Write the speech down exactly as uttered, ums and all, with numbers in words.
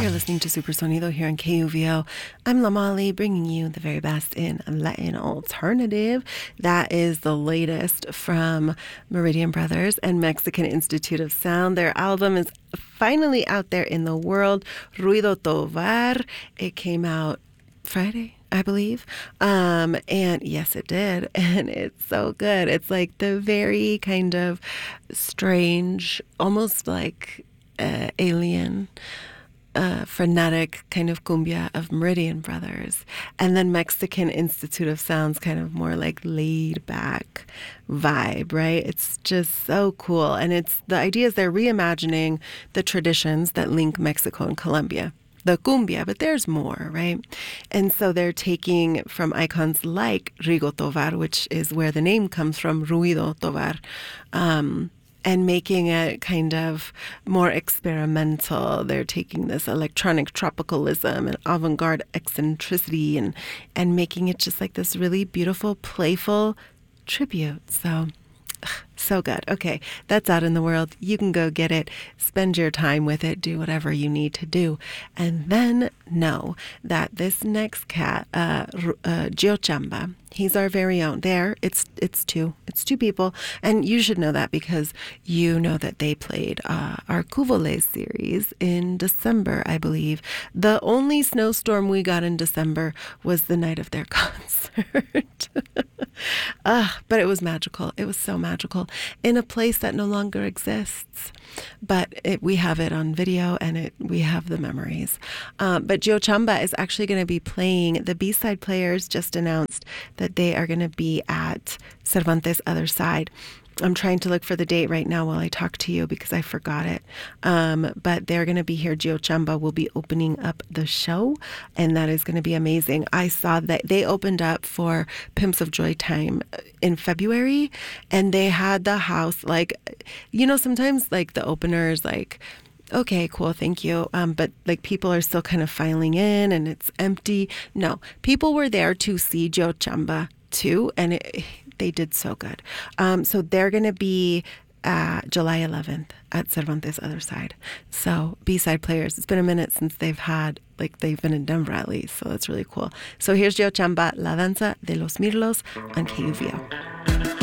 You're listening to Super Sonido here on K U V O. I'm Lamali, bringing you the very best in Latin alternative. That is the latest from Meridian Brothers and Mexican Institute of Sound. Their album is finally out there in the world, Ruido Tovar. It came out Friday, I believe. Um, and yes, it did. And it's so good. It's like the very kind of strange, almost like uh, alien, uh, frenetic kind of cumbia of Meridian Brothers. And then Mexican Institute of Sound's kind of more like laid back vibe, right? It's just so cool. And it's the idea is they're reimagining the traditions that link Mexico and Colombia. The cumbia, but there's more, right? And so they're taking from icons like Rigo Tovar, which is where the name comes from, Ruido Tovar, um, and making it kind of more experimental. They're taking this electronic tropicalism and avant-garde eccentricity and, and making it just like this really beautiful, playful tribute. So... so good. Okay, that's out in the world. You can go get it, spend your time with it, do whatever you need to do. And then know that this next cat, uh, uh, Gio Chamba, he's our very own. There, it's it's two. It's two people. And you should know that because you know that they played uh, our Cuvole series in December, I believe. The only snowstorm we got in December was the night of their concert. uh, but it was magical. It was so magical in a place that no longer exists. But it, we have it on video and it we have the memories. Um, but Gio Chamba is actually going to be playing. The B-side players just announced that they are going to be at Cervantes Other Side. I'm trying to look for the date right now while I talk to you because I forgot it. Um, but they're going to be here. Gio Chamba will be opening up the show, and that is going to be amazing. I saw that they opened up for Pimps of Joy Time in February, and they had the house, like, you know, sometimes like the openers, like, okay, cool, thank you. Um, but like people are still kind of filing in and it's empty. No, people were there to see Gio Chamba too, and it, they did so good. Um, so they're going to be uh, July eleventh at Cervantes Other Side. So B-side players, it's been a minute since they've had, like they've been in Denver at least, so that's really cool. So here's Gio Chamba, La Danza de los Mirlos on K U V O.